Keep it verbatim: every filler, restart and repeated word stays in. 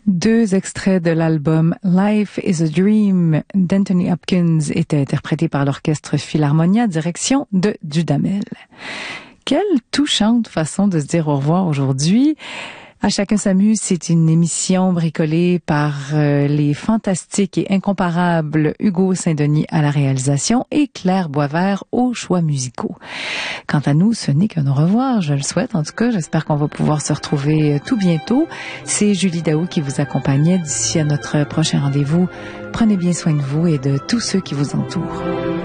Deux extraits de l'album Life is a Dream d'Anthony Hopkins étaient interprétés par l'Orchestre Philharmonia, direction de Dudamel. Quelle touchante façon de se dire au revoir aujourd'hui. À chacun s'amuse, c'est une émission bricolée par euh, les fantastiques et incomparables Hugo Saint-Denis à la réalisation et Claire Boisvert aux choix musicaux. Quant à nous, ce n'est qu'un au revoir, je le souhaite. En tout cas, j'espère qu'on va pouvoir se retrouver tout bientôt. C'est Julie Daou qui vous accompagnait. D'ici à notre prochain rendez-vous, prenez bien soin de vous et de tous ceux qui vous entourent.